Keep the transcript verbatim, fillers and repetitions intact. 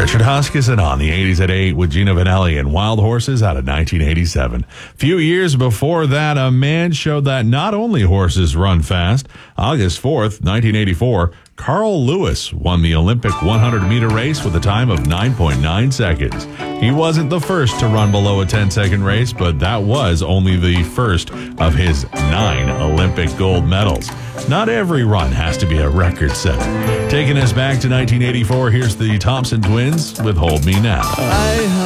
Richard Huskisson on the eighties at eight with Gina Vanelli and Wild Horses out of nineteen eighty-seven. Few years before that, a man showed that not only horses run fast. August fourth, nineteen eighty-four, Carl Lewis won the Olympic one hundred meter race with a time of nine point nine seconds. He wasn't the first to run below a ten-second race, but that was only the first of his nine Olympic gold medals. Not every run has to be a record setter. Taking us back to nineteen eighty-four, here's the Thompson Twins with Hold Me Now. I